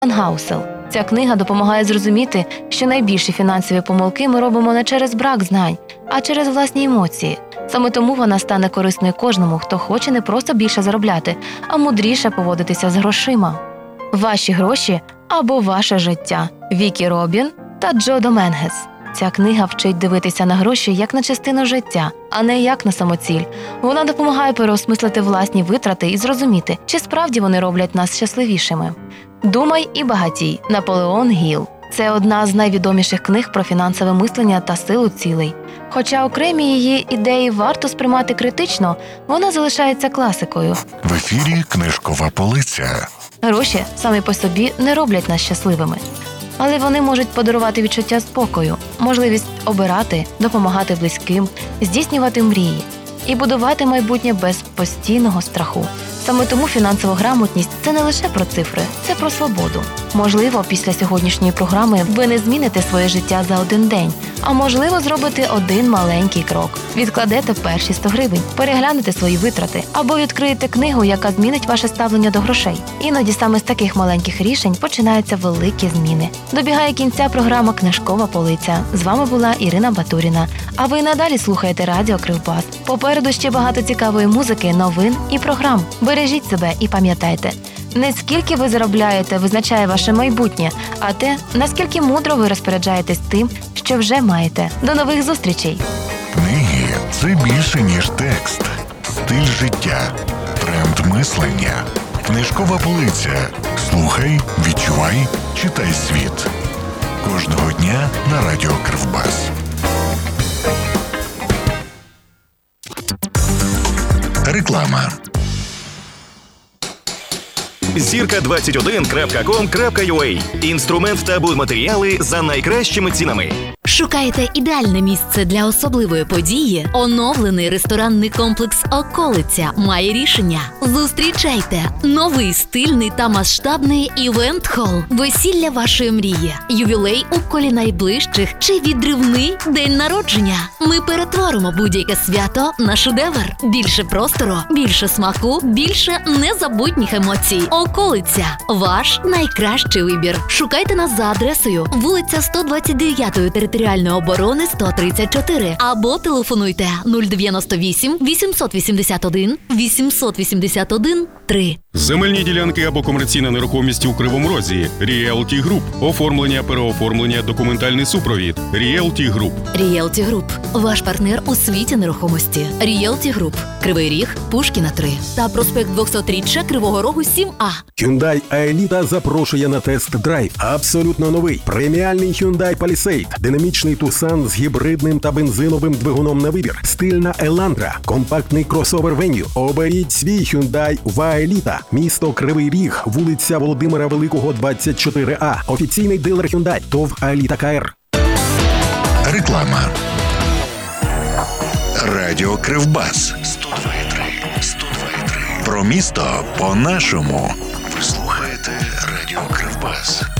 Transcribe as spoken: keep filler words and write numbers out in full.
Гаусел. Ця книга допомагає зрозуміти, що найбільші фінансові помилки ми робимо не через брак знань, а через власні емоції. Саме тому вона стане корисною кожному, хто хоче не просто більше заробляти, а мудріше поводитися з грошима. Ваші гроші або ваше життя. Вікі Робін та Джо Доменгес. Ця книга вчить дивитися на гроші як на частину життя, а не як на самоціль. Вона допомагає переосмислити власні витрати і зрозуміти, чи справді вони роблять нас щасливішими. «Думай і багатій» Наполеон Гілл. Це одна з найвідоміших книг про фінансове мислення та силу цілей. Хоча окремі її ідеї варто сприймати критично, вона залишається класикою. В ефірі «Книжкова полиця». Гроші самі по собі не роблять нас щасливими. Але вони можуть подарувати відчуття спокою, можливість обирати, допомагати близьким, здійснювати мрії і будувати майбутнє без постійного страху. Саме тому фінансова грамотність – це не лише про цифри, це про свободу. Можливо, після сьогоднішньої програми ви не зміните своє життя за один день, а можливо, зробите один маленький крок. Відкладете перші сто гривень, переглянете свої витрати або відкриєте книгу, яка змінить ваше ставлення до грошей. Іноді саме з таких маленьких рішень починаються великі зміни. Добігає кінця програма «Книжкова полиця». З вами була Ірина Батуріна. А ви надалі слухаєте радіо Кривбас. Попереду ще багато цікавої музики, новин і програм. Бережіть себе і пам'ятайте, не скільки ви заробляєте визначає ваше майбутнє, а те, наскільки мудро ви розпоряджаєтесь тим, що вже маєте. До нових зустрічей! Книги – це більше, ніж текст. Стиль життя. Тренд мислення. Книжкова полиця. Слухай, відчувай, читай світ. Кожного дня на радіо Кривбас. Реклама. зірка двадцять один крапка ком крапка ю а. Інструмент та будматеріали за найкращими цінами. Шукаєте ідеальне місце для особливої події? Оновлений ресторанний комплекс «Околиця» має рішення. Зустрічайте новий стильний та масштабний івент-хол. Весілля вашої мрії, ювілей у колі найближчих чи відривний день народження. Ми перетворимо будь-яке свято на шедевр. Більше простору, більше смаку, більше незабутніх емоцій. «Околиця» – ваш найкращий вибір. Шукайте нас за адресою вулиця сто двадцять дев'ять територіальної оборони сто тридцять чотири або телефонуйте нуль дев'яносто вісім вісімсот вісімдесят один вісімсот вісімдесят один три. Земельні ділянки або комерційна нерухомість у Кривому Розі. Realty Group. Оформлення, переоформлення, документальний супровід. Realty Group. Realty Group – ваш партнер у світі нерухомості. Realty Group. Кривий Ріг, Пушкіна три та проспект двохсотріччя Кривого Рогу сім А. Hyundai Аеліта запрошує на тест-драйв. Абсолютно новий преміальний Hyundai Palisade. Динамічний Tucson з гібридним та бензиновим двигуном на вибір. Стильна Elantra. Компактний кросовер Venue. Оберіть свій Hyundai в Аеліта. Місто Кривий Ріг, вулиця Володимира Великого, двадцять чотири А. Офіційний дилер Hyundai. ТОВ Аеліта КР. Реклама. Радіо Кривбас. сто два і три. сто два і три. Про місто по-нашому. Ви слухаєте Радіо Кривбас.